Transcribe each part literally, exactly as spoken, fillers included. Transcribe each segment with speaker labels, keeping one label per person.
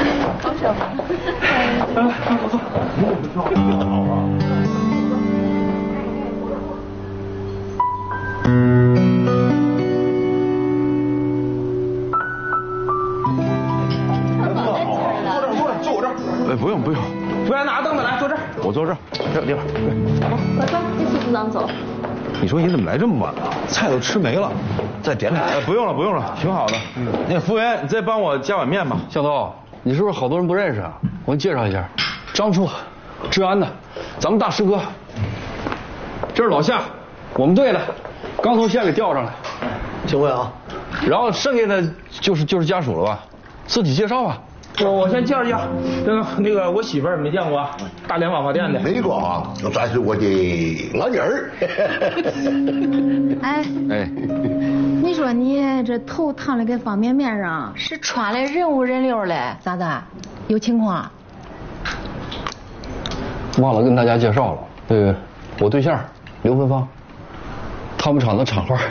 Speaker 1: 好手。
Speaker 2: 哎，不用不用，
Speaker 3: 服务员拿个凳子来，坐这儿。
Speaker 2: 我坐这儿，这有地方。
Speaker 1: 快走，这次组长走。
Speaker 2: 你说你怎么来这么晚了？菜都吃没了，再点点。哎，不用了不用了，挺好的。嗯，那服务员，你再帮我加碗面吧。
Speaker 4: 向东，你是不是好多人不认识啊？我给你介绍一下，张处，治安的，咱们大师哥。这是老夏，我们队的，刚从县里调上来。
Speaker 5: 请问啊，
Speaker 4: 然后剩下的就是就是家属了吧？自己介绍吧。
Speaker 3: 我我先介绍一下，那个那个我媳妇儿没见过，大连网发店的。
Speaker 5: 没过啊，算是我的老妮儿。
Speaker 1: 哎
Speaker 4: 哎，
Speaker 1: 你说你这头烫的跟方便面上，是穿的人五人六的，咋的？有情况？
Speaker 4: 忘了跟大家介绍了，那个我对象刘芬芳，他们厂的厂花。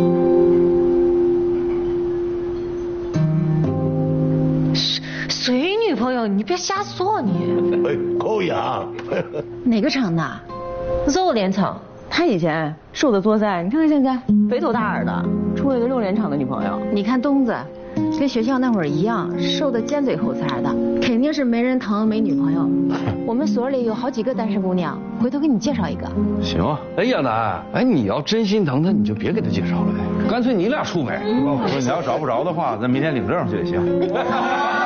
Speaker 1: 谁女朋友？你别瞎说你。
Speaker 5: 哎，可以啊。
Speaker 1: 哪个厂的？
Speaker 6: 肉联厂。他以前受的作战，你看看现在肥头大耳的，处了一个肉联厂的女朋友。
Speaker 1: 你看东子，跟学校那会儿一样，瘦的尖嘴猴腮的，肯定是没人疼没女朋友。我们所里有好几个单身姑娘，回头给你介绍一个。
Speaker 4: 行啊。哎呀南，哎你要真心疼他，你就别给他介绍了呗，干脆你俩处呗。
Speaker 2: 我说你要找不着的话，咱明天领证去也行。